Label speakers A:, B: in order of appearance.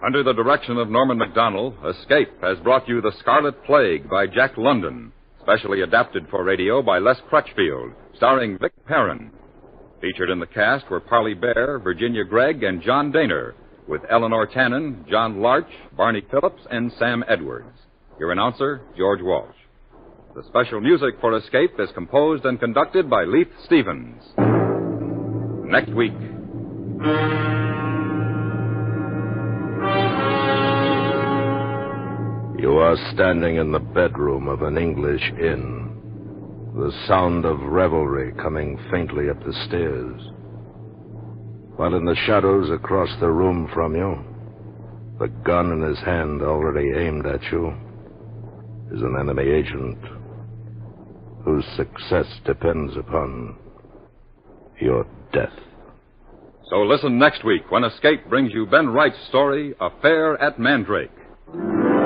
A: Under the direction of Norman Macdonnell, Escape has brought you The Scarlet Plague by Jack London, specially adapted for radio by Les Crutchfield, starring Vic Perrin. Featured in the cast were Parley Bear, Virginia Gregg, and John Daner, with Eleanor Tannen, John Larch, Barney Phillips, and Sam Edwards. Your announcer, George Walsh. The special music for Escape is composed and conducted by Leith Stevens. Next week.
B: You are standing in the bedroom of an English inn, the sound of revelry coming faintly up the stairs. While in the shadows across the room from you, the gun in his hand already aimed at you is an enemy agent whose success depends upon your death.
A: So listen next week when Escape brings you Ben Wright's story, Affair at Mandrake.